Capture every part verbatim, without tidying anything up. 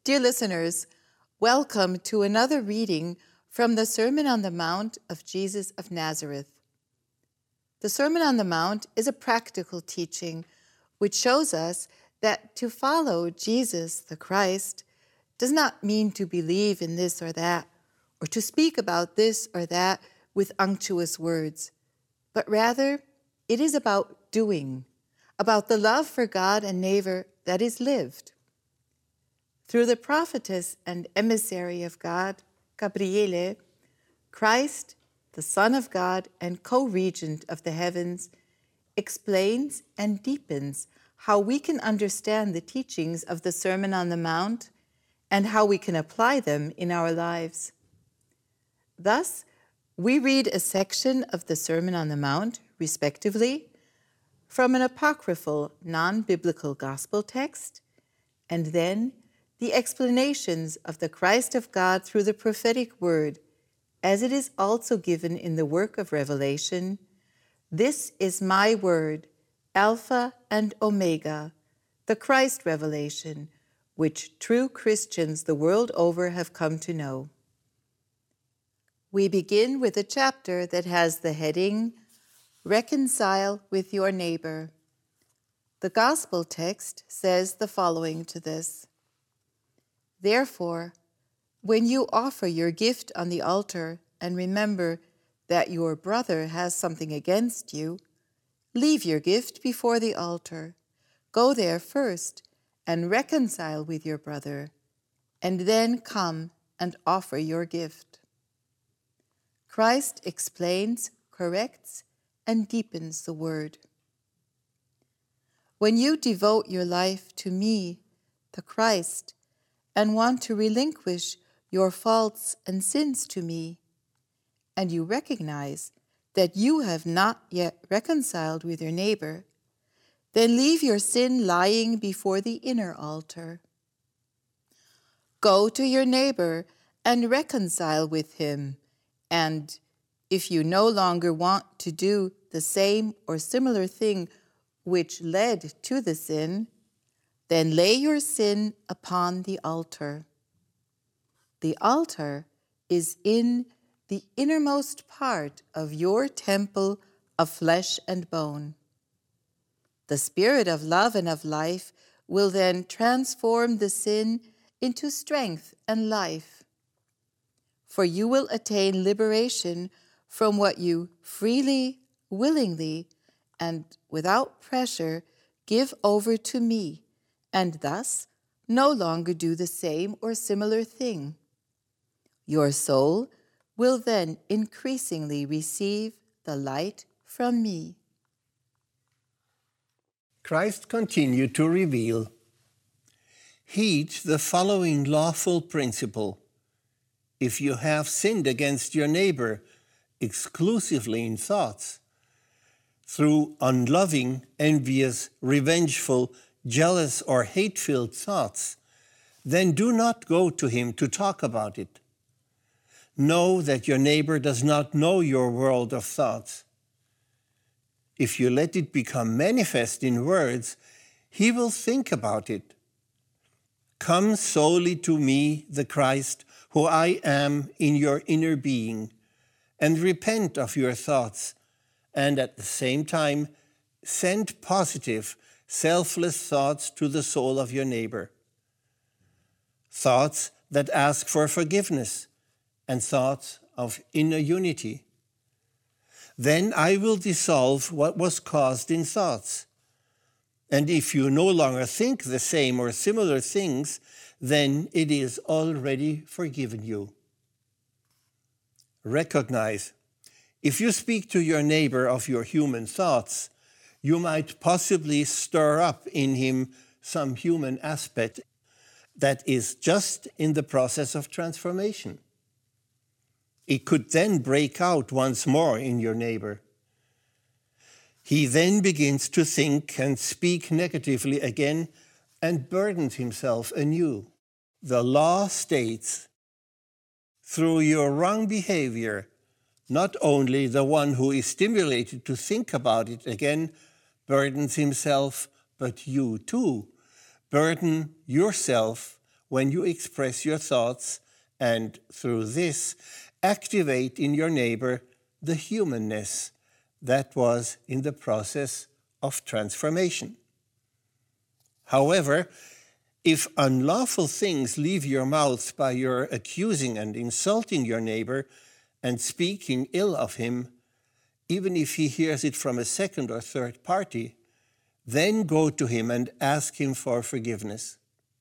Dear listeners, welcome to another reading from the Sermon on the Mount of Jesus of Nazareth. The Sermon on the Mount is a practical teaching which shows us that to follow Jesus the Christ does not mean to believe in this or that, or to speak about this or that with unctuous words, but rather it is about doing, about the love for God and neighbor that is lived. Through the prophetess and emissary of God, Gabriele, Christ, the Son of God and co-regent of the heavens, explains and deepens how we can understand the teachings of the Sermon on the Mount and how we can apply them in our lives. Thus, we read a section of the Sermon on the Mount, respectively, from an apocryphal, non-biblical gospel text, and then the explanations of the Christ of God through the prophetic word, as it is also given in the work of Revelation. This is my word, Alpha and Omega, the Christ revelation, which true Christians the world over have come to know. We begin with a chapter that has the heading, Reconcile with Your Neighbor. The gospel text says the following to this: Therefore, when you offer your gift on the altar and remember that your brother has something against you, leave your gift before the altar. Go there first and reconcile with your brother, and then come and offer your gift. Christ explains, corrects, and deepens the word. When you devote your life to me, the Christ, and want to relinquish your faults and sins to me, and you recognize that you have not yet reconciled with your neighbor, then leave your sin lying before the inner altar. Go to your neighbor and reconcile with him, and if you no longer want to do the same or similar thing which led to the sin, then lay your sin upon the altar. The altar is in the innermost part of your temple of flesh and bone. The Spirit of love and of life will then transform the sin into strength and life. For you will attain liberation from what you freely, willingly, and without pressure give over to me, and thus no longer do the same or similar thing. Your soul will then increasingly receive the light from me. Christ continued to reveal, heed the following lawful principle. If you have sinned against your neighbor exclusively in thoughts, through unloving, envious, revengeful, jealous, or hate-filled thoughts, then do not go to him to talk about it. Know that your neighbor does not know your world of thoughts. If you let it become manifest in words, he will think about it. Come solely to me, the Christ, who I am in your inner being, and repent of your thoughts, and at the same time send positive, selfless thoughts to the soul of your neighbor. Thoughts that ask for forgiveness, and thoughts of inner unity. Then I will dissolve what was caused in thoughts. And if you no longer think the same or similar things, then it is already forgiven you. Recognize, if you speak to your neighbor of your human thoughts, you might possibly stir up in him some human aspect that is just in the process of transformation. It could then break out once more in your neighbor. He then begins to think and speak negatively again and burdens himself anew. The law states, through your wrong behavior, not only the one who is stimulated to think about it again burdens himself, but you too burden yourself when you express your thoughts and, through this, activate in your neighbor the humanness that was in the process of transformation. However, if unlawful things leave your mouth by your accusing and insulting your neighbor and speaking ill of him, even if he hears it from a second or third party, then go to him and ask him for forgiveness.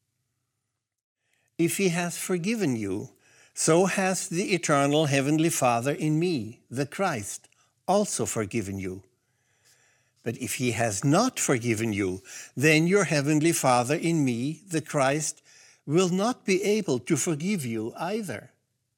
If he has forgiven you, so has the eternal Heavenly Father in me, the Christ, also forgiven you. But if he has not forgiven you, then your Heavenly Father in me, the Christ, will not be able to forgive you either.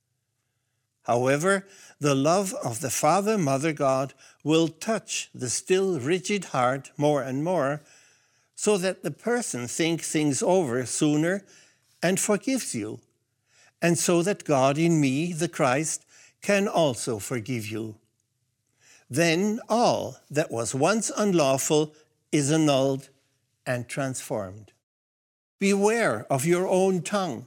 However, the love of the Father, Mother God will touch the still rigid heart more and more, so that the person thinks things over sooner and forgives you, and so that God in me, the Christ, can also forgive you. Then all that was once unlawful is annulled and transformed. Beware of your own tongue,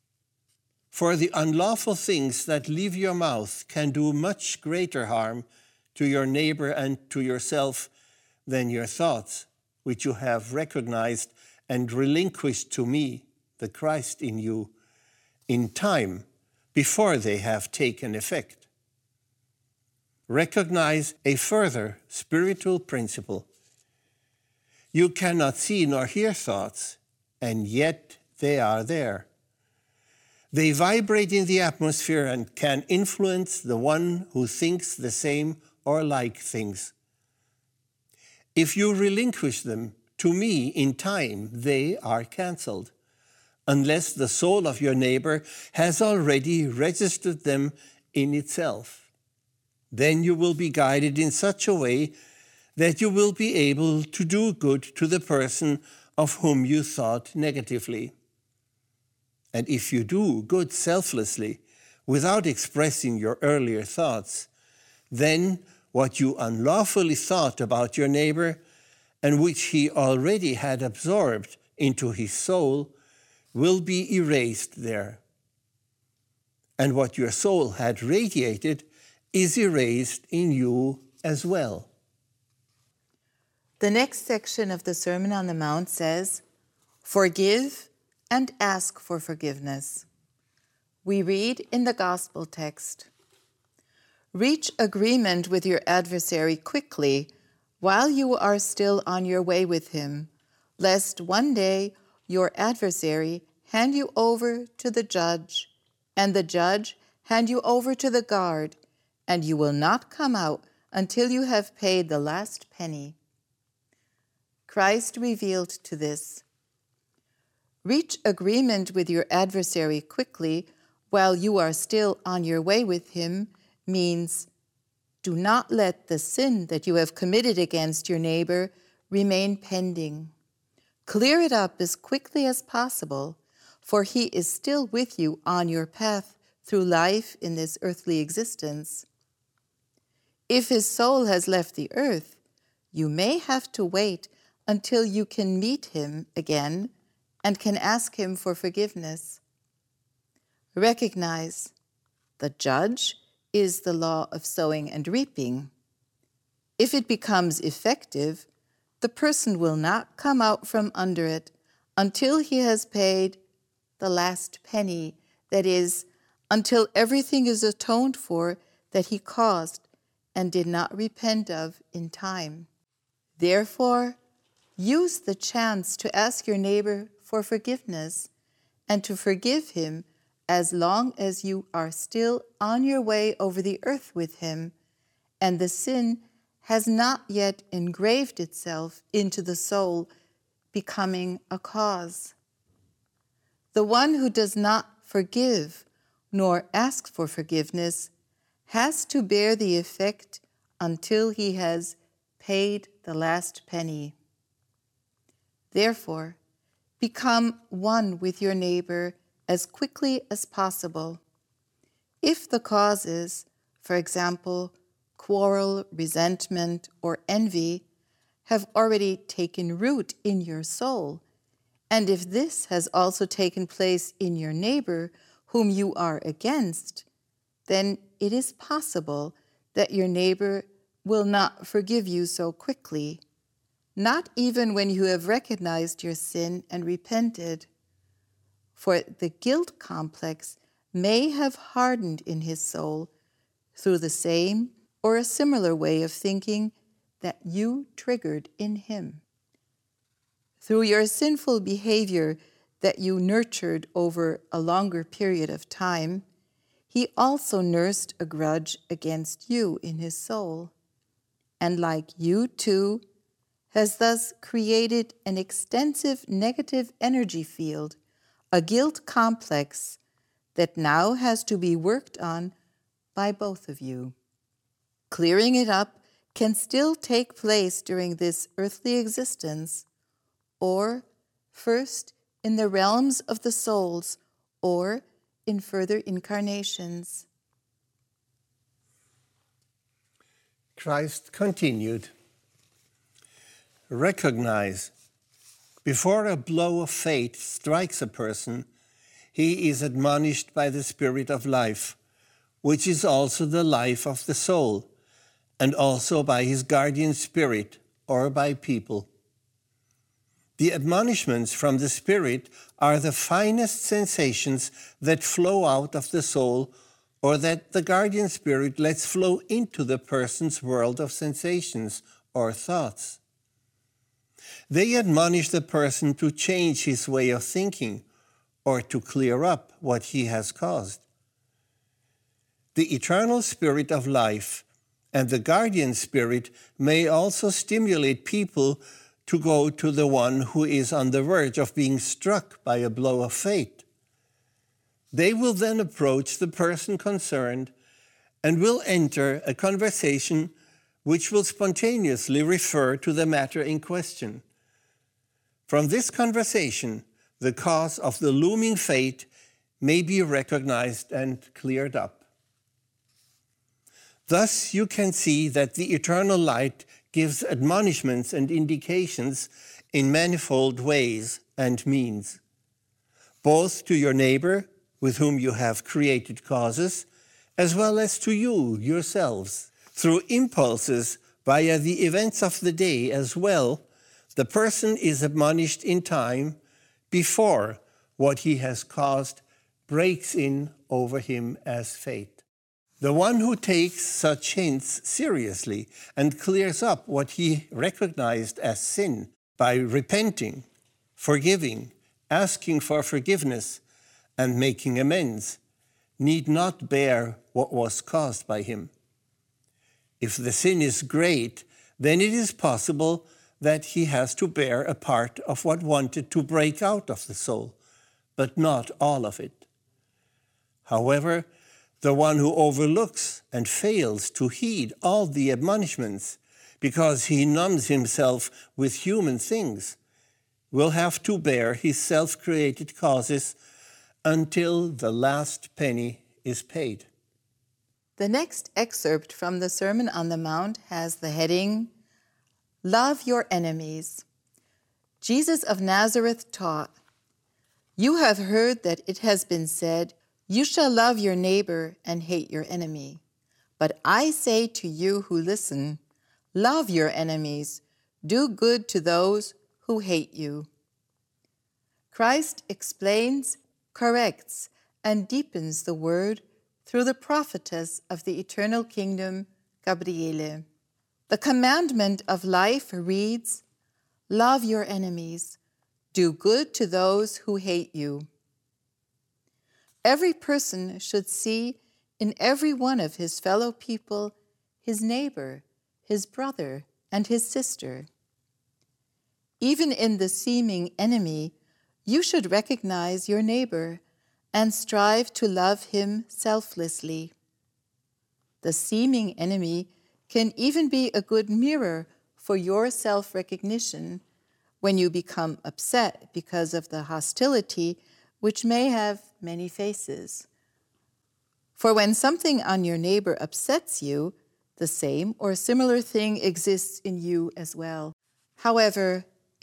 for the unlawful things that leave your mouth can do much greater harm to your neighbor and to yourself than your thoughts, which you have recognized and relinquished to me, the Christ in you, in time before they have taken effect. Recognize a further spiritual principle. You cannot see nor hear thoughts, and yet they are there. They vibrate in the atmosphere and can influence the one who thinks the same or like things. If you relinquish them to me in time, they are cancelled, unless the soul of your neighbor has already registered them in itself. Then you will be guided in such a way that you will be able to do good to the person of whom you thought negatively. And if you do good selflessly, without expressing your earlier thoughts, then what you unlawfully thought about your neighbor, and which he already had absorbed into his soul, will be erased there. And what your soul had radiated is erased in you as well. The next section of the Sermon on the Mount says, "Forgive and ask for forgiveness." We read in the Gospel text, "Reach agreement with your adversary quickly while you are still on your way with him, lest one day your adversary hand you over to the judge, and the judge hand you over to the guard, and you will not come out until you have paid the last penny." Christ revealed to this. Reach agreement with your adversary quickly while you are still on your way with him means do not let the sin that you have committed against your neighbor remain pending. Clear it up as quickly as possible, for he is still with you on your path through life in this earthly existence. If his soul has left the earth, you may have to wait until you can meet him again and can ask him for forgiveness. Recognize the judge is the law of sowing and reaping. If it becomes effective, the person will not come out from under it until he has paid the last penny, that is, until everything is atoned for that he caused and did not repent of in time. Therefore, use the chance to ask your neighbor for forgiveness and to forgive him as long as you are still on your way over the earth with him, and the sin has not yet engraved itself into the soul, becoming a cause. The one who does not forgive nor ask for forgiveness has to bear the effect until he has paid the last penny. Therefore, become one with your neighbor as quickly as possible. If the causes, for example, quarrel, resentment, or envy, have already taken root in your soul, And if this has also taken place in your neighbor whom you are against, then it is possible that your neighbor will not forgive you so quickly, not even when you have recognized your sin and repented. For the guilt complex may have hardened in his soul through the same or a similar way of thinking that you triggered in him. Through your sinful behavior that you nurtured over a longer period of time, he also nursed a grudge against you in his soul, and like you too, has thus created an extensive negative energy field, a guilt complex that now has to be worked on by both of you. Clearing it up can still take place during this earthly existence, or first in the realms of the souls, or in further incarnations. Christ continued, recognize, before a blow of fate strikes a person, he is admonished by the Spirit of life, which is also the life of the soul, and also by his guardian spirit or by people. The admonishments from the Spirit are the finest sensations that flow out of the soul, or that the guardian spirit lets flow into the person's world of sensations or thoughts. They admonish the person to change his way of thinking or to clear up what he has caused. The eternal Spirit of life and the guardian spirit may also stimulate people to go to the one who is on the verge of being struck by a blow of fate. They will then approach the person concerned and will enter a conversation which will spontaneously refer to the matter in question. From this conversation, the cause of the looming fate may be recognized and cleared up. Thus, you can see that the eternal light gives admonishments and indications in manifold ways and means, both to your neighbor, with whom you have created causes, as well as to you yourselves. Through impulses via the events of the day as well, the person is admonished in time before what he has caused breaks in over him as fate. The one who takes such hints seriously and clears up what he recognized as sin by repenting, forgiving, asking for forgiveness, and making amends, need not bear what was caused by him. If the sin is great, then it is possible that he has to bear a part of what wanted to break out of the soul, but not all of it. However, the one who overlooks and fails to heed all the admonishments because he numbs himself with human things will have to bear his self-created causes until the last penny is paid. The next excerpt from the Sermon on the Mount has the heading, Love Your Enemies. Jesus of Nazareth taught, "You have heard that it has been said, 'You shall love your neighbor and hate your enemy.' But I say to you who listen, love your enemies, do good to those who hate you." Christ explains, corrects, and deepens the word through the prophetess of the eternal kingdom, Gabriele. The commandment of life reads, "Love your enemies, do good to those who hate you." Every person should see in every one of his fellow people his neighbor, his brother, and his sister. Even in the seeming enemy, you should recognize your neighbor and strive to love him selflessly. The seeming enemy can even be a good mirror for your self-recognition when you become upset because of the hostility, which may have many faces. For when something on your neighbor upsets you, the same or similar thing exists in you as well. However,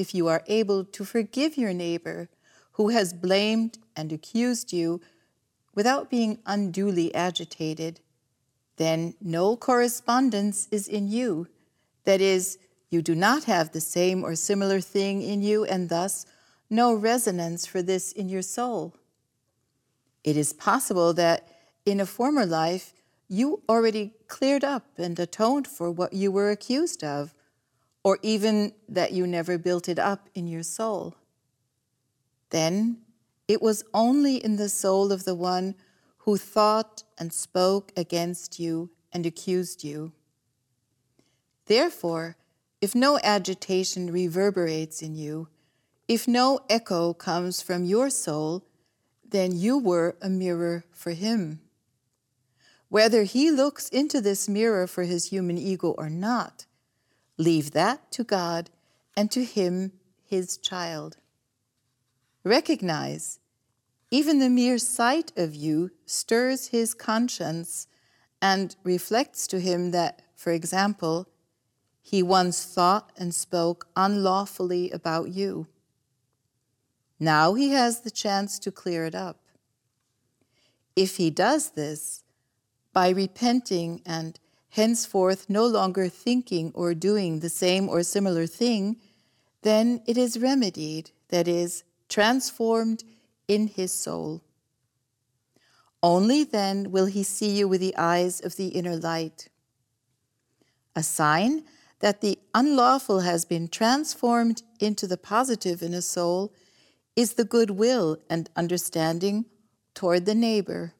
if you are able to forgive your neighbor who has blamed and accused you without being unduly agitated, then no correspondence is in you. That is, you do not have the same or similar thing in you, and thus no resonance for this in your soul. It is possible that in a former life you already cleared up and atoned for what you were accused of, or even that you never built it up in your soul. Then it was only in the soul of the one who thought and spoke against you and accused you. Therefore, if no agitation reverberates in you, if no echo comes from your soul, then you were a mirror for him. Whether he looks into this mirror for his human ego or not, leave that to God and to him, his child. Recognize, even the mere sight of you stirs his conscience and reflects to him that, for example, he once thought and spoke unlawfully about you. Now he has the chance to clear it up. If he does this, by repenting and henceforth no longer thinking or doing the same or similar thing, then it is remedied, that is, transformed in his soul. Only then will he see you with the eyes of the inner light. A sign that the unlawful has been transformed into the positive in a soul is the goodwill and understanding toward the neighbor.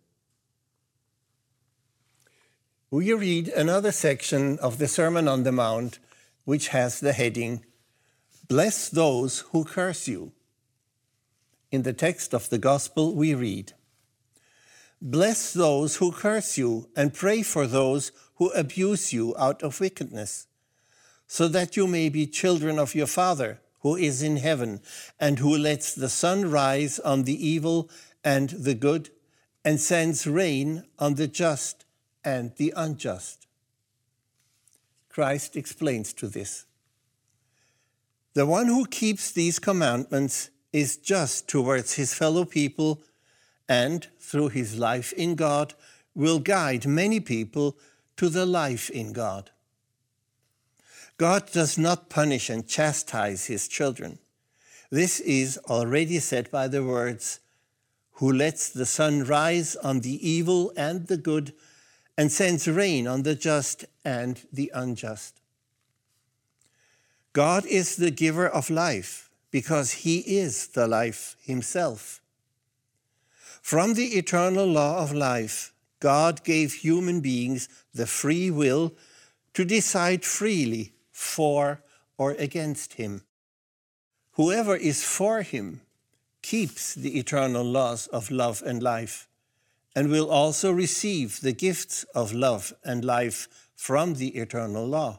We read another section of the Sermon on the Mount, which has the heading, "Bless those who curse you." In the text of the Gospel, we read, "Bless those who curse you, and pray for those who abuse you out of wickedness, so that you may be children of your Father who is in heaven, and who lets the sun rise on the evil and the good, and sends rain on the just and the unjust." Christ explains to this. The one who keeps these commandments is just towards his fellow people, and through his life in God will guide many people to the life in God. God does not punish and chastise his children. This is already said by the words, "Who lets the sun rise on the evil and the good, and sends rain on the just and the unjust." God is the giver of life because he is the life himself. From the eternal law of life, God gave human beings the free will to decide freely for or against him. Whoever is for him keeps the eternal laws of love and life, and will also receive the gifts of love and life from the eternal law.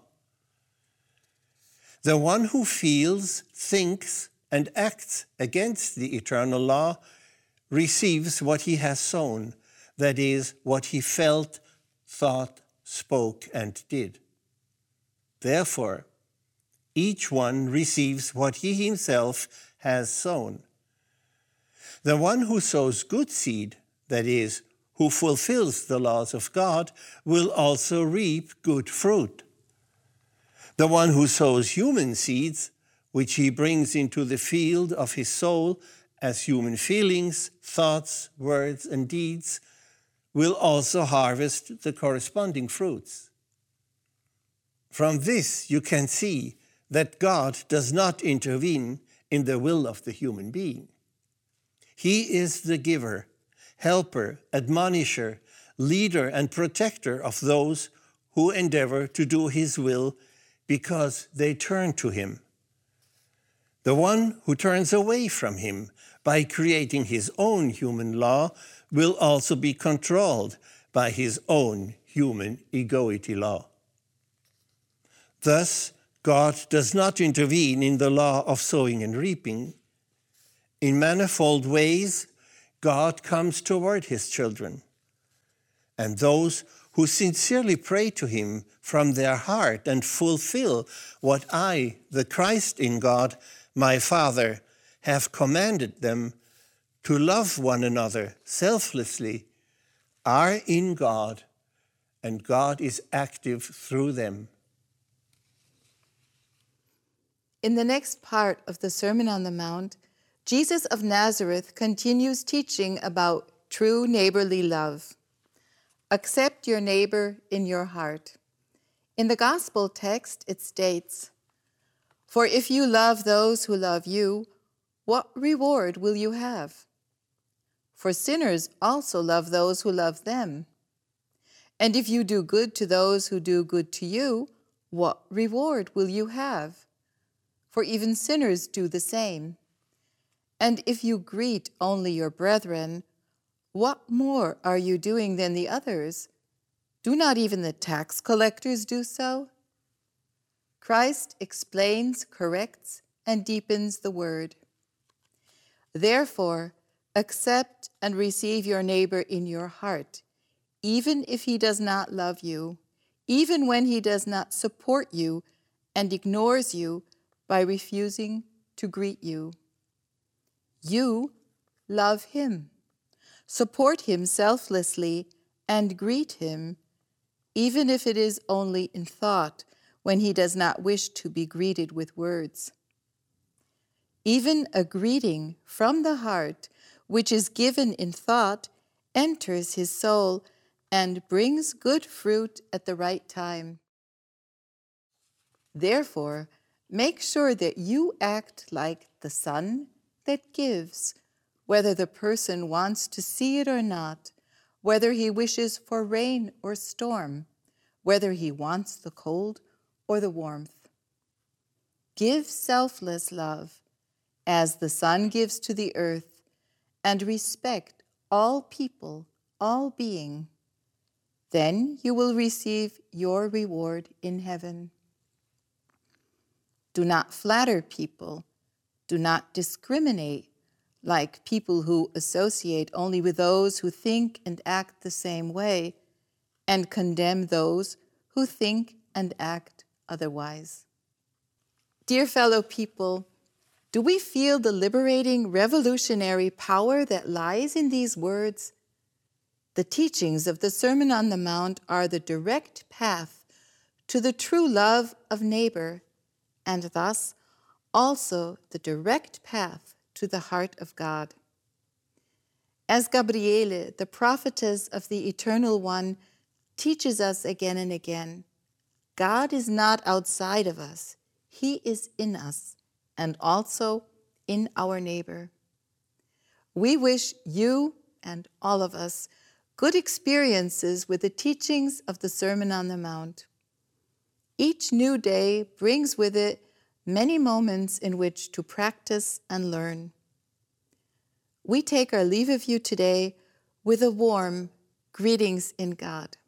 The one who feels, thinks, and acts against the eternal law receives what he has sown, that is, what he felt, thought, spoke, and did. Therefore, each one receives what he himself has sown. The one who sows good seed, that is, who fulfills the laws of God, will also reap good fruit. The one who sows human seeds, which he brings into the field of his soul as human feelings, thoughts, words, and deeds, will also harvest the corresponding fruits. From this you can see that God does not intervene in the will of the human being. He is the giver, helper, admonisher, leader, and protector of those who endeavor to do his will because they turn to him. The one who turns away from him by creating his own human law will also be controlled by his own human egoity law. Thus, God does not intervene in the law of sowing and reaping. In manifold ways, God comes toward his children, and those who sincerely pray to him from their heart and fulfill what I, the Christ in God, my Father, have commanded them to love one another selflessly, are in God, and God is active through them. In the next part of the Sermon on the Mount, Jesus of Nazareth continues teaching about true neighborly love. Accept your neighbor in your heart. In the Gospel text, it states, "For if you love those who love you, what reward will you have? For sinners also love those who love them. And if you do good to those who do good to you, what reward will you have? For even sinners do the same. And if you greet only your brethren, what more are you doing than the others? Do not even the tax collectors do so?" Christ explains, corrects, and deepens the word. Therefore, accept and receive your neighbor in your heart, even if he does not love you, even when he does not support you and ignores you by refusing to greet you. You love him, support him selflessly, and greet him, even if it is only in thought, when he does not wish to be greeted with words. Even a greeting from the heart, which is given in thought, enters his soul and brings good fruit at the right time. Therefore, make sure that you act like the sun that gives, whether the person wants to see it or not, whether he wishes for rain or storm, whether he wants the cold or the warmth. Give selfless love, as the sun gives to the earth, and respect all people, all being. Then you will receive your reward in heaven. Do not flatter people. Do not discriminate, like people who associate only with those who think and act the same way, and condemn those who think and act otherwise. Dear fellow people, do we feel the liberating, revolutionary power that lies in these words? The teachings of the Sermon on the Mount are the direct path to the true love of neighbor, and thus also the direct path to the heart of God. As Gabriele, the prophetess of the Eternal One, teaches us again and again, God is not outside of us. He is in us and also in our neighbor. We wish you and all of us good experiences with the teachings of the Sermon on the Mount. Each new day brings with it many moments in which to practice and learn. We take our leave of you today with a warm greetings in God.